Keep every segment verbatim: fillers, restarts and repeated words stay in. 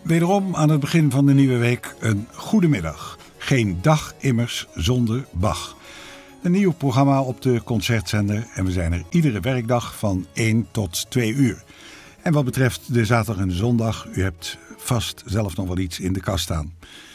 Wederom aan het begin van de nieuwe week een goedemiddag. Geen dag immers zonder Bach. Een nieuw programma op de Concertzender en we zijn er iedere werkdag van één tot twee uur. En wat betreft de zaterdag en de zondag, u hebt vast zelf nog wel iets in de kast staan.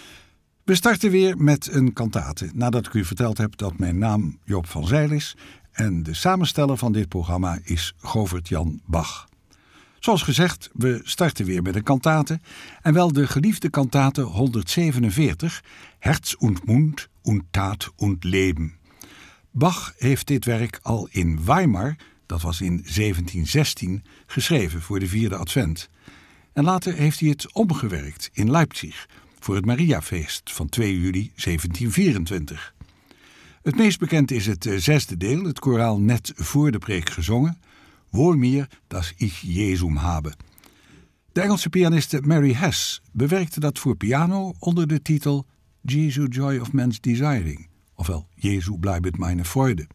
We starten weer met een kantate, nadat ik u verteld heb dat mijn naam Joop van Zijl is en de samensteller van dit programma is Govert-Jan Bach. Zoals gezegd, we starten weer met een kantate en wel de geliefde kantate honderdzevenenveertig, Herz und Mund und Tat und Leben. Bach heeft dit werk al in Weimar, dat was in zeventien zestien, geschreven voor de vierde advent. En later heeft hij het omgewerkt in Leipzig voor het Mariafeest van twee juli zeventien vierentwintig. Het meest bekend is het zesde deel, het koraal net voor de preek gezongen, Wohl mir, dass ich Jesum habe. De Engelse pianiste Mary Hess bewerkte dat voor piano onder de titel Jesu Joy of Man's Desiring, ofwel Jesu bleibet meine Freude.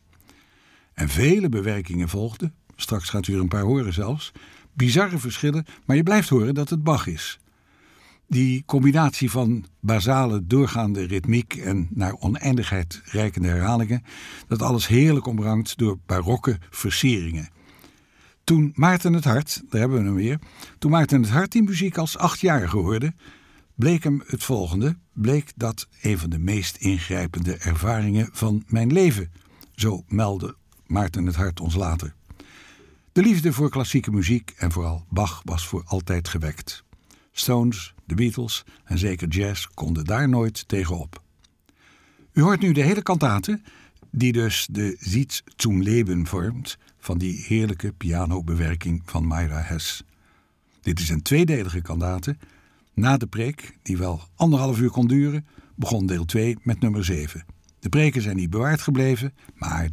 En vele bewerkingen volgden, straks gaat u er een paar horen zelfs, bizarre verschillen, maar je blijft horen dat het Bach is. Die combinatie van basale doorgaande ritmiek en naar oneindigheid reikende herhalingen, dat alles heerlijk omrangt door barokke versieringen. Toen Maarten het Hart, daar hebben we hem weer, toen Maarten het Hart die muziek als achtjarige hoorde, bleek hem het volgende, bleek dat een van de meest ingrijpende ervaringen van mijn leven, zo meldde Maarten het Hart ons later. De liefde voor klassieke muziek en vooral Bach was voor altijd gewekt. Stones, de Beatles en zeker jazz konden daar nooit tegenop. U hoort nu de hele kantate, die dus de Sietz zum Leben vormt van die heerlijke pianobewerking van Myra Hess. Dit is een tweedelige kantate. Na de preek, die wel anderhalf uur kon duren, begon deel twee met nummer zeven. De preken zijn niet bewaard gebleven, maar